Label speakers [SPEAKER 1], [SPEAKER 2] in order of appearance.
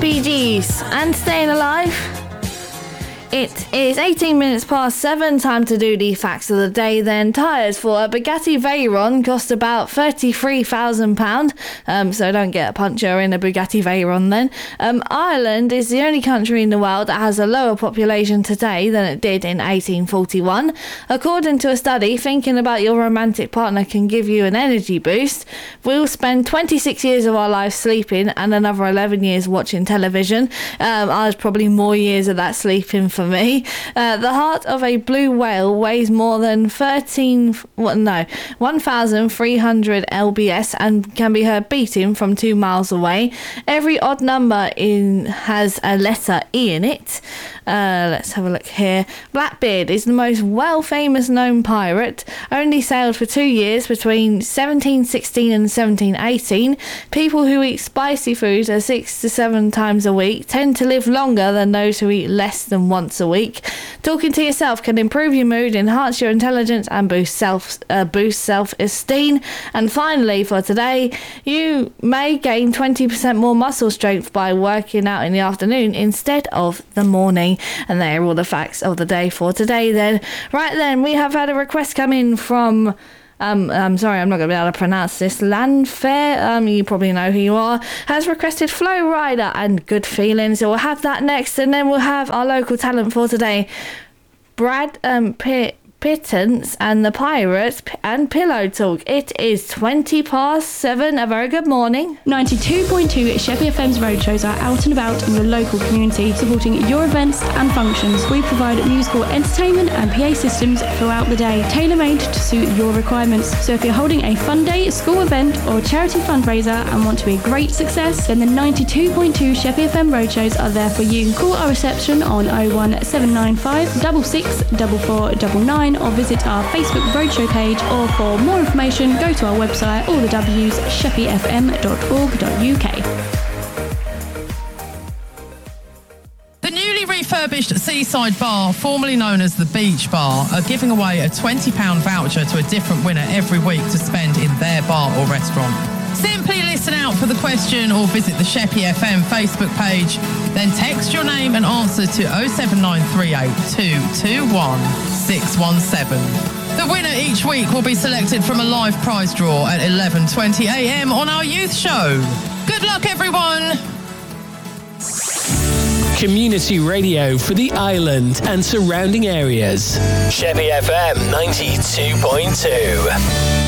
[SPEAKER 1] Bee Gees and Staying Alive. It is 18 minutes past 7, time to do the facts of the day then. Tyres for a Bugatti Veyron cost about £33,000, so don't get a puncture in a Bugatti Veyron then. Ireland is the only country in the world that has a lower population today than it did in 1841. According to a study, thinking about your romantic partner can give you an energy boost. We'll spend 26 years of our life sleeping and another 11 years watching television. I was probably more years of that sleeping for me. The heart of a blue whale weighs more than 1,300 lbs and can be heard beating from 2 miles away. Every odd number has a letter E in it. Let's have a look here. Blackbeard is the most famous known pirate. Only sailed for 2 years between 1716 and 1718. People who eat spicy foods 6 to 7 times a week tend to live longer than those who eat less than once a week. Talking to yourself can improve your mood, enhance your intelligence and boost self-esteem. And finally, for today, you may gain 20% more muscle strength by working out in the afternoon instead of the morning. And they are all the facts of the day for today then. Right then, we have had a request come in from I'm sorry, I'm not going to be able to pronounce this. Landfair, you probably know who you are, has requested Flow Rider and Good Feelings. So we'll have that next, and then we'll have our local talent for today, Brad Pittance and the Pirates and Pillow Talk. It is 20 past 7. A very good morning.
[SPEAKER 2] 92.2 Sheppey FM's roadshows are out and about in your local community, supporting your events and functions. We provide musical entertainment and PA systems throughout the day, tailor-made to suit your requirements. So if you're holding a fun day, school event or charity fundraiser and want to be a great success, then the 92.2 Sheppey FM roadshows are there for you. Call our reception on 01795 664499 or visit our Facebook roadshow page, or for more information go to our website, all the W's, sheppeyfm.org.uk.
[SPEAKER 3] The newly refurbished Seaside Bar, formerly known as the Beach Bar, are giving away a £20 voucher to a different winner every week to spend in their bar or restaurant. Simply listen out for the question or visit the Sheppey FM Facebook page, then text your name and answer to 07938 221 617. The winner each week will be selected from a live prize draw at 11:20 a.m. on our youth show. Good luck, everyone!
[SPEAKER 4] Community radio for the island and surrounding areas. Sheppey FM 92.2.